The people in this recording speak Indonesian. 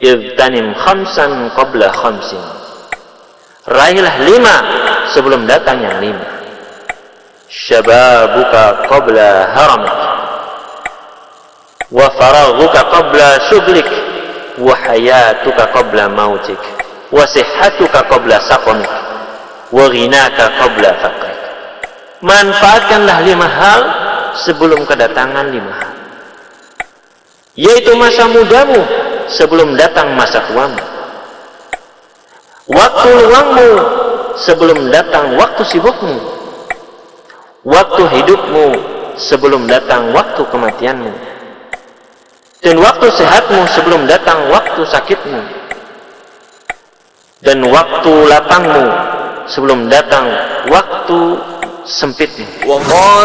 Ibtanim khamsan qabla khamsin. Raihlah 5 sebelum datang yang 5. Syababuka qabla haramik, wa faraghuka qabla syughlik, wa hayatuka qabla mautik, wa sihhatuka qabla saqamik, wa ghinaka qabla faqrik. Manfaatkanlah 5 hal sebelum kedatangan 5 hal, yaitu masa mudamu sebelum datang masa tuamu, waktu luangmu sebelum datang waktu sibukmu, waktu hidupmu sebelum datang waktu kematianmu, dan waktu sehatmu sebelum datang waktu sakitmu, dan waktu lapangmu sebelum datang waktu sempitmu.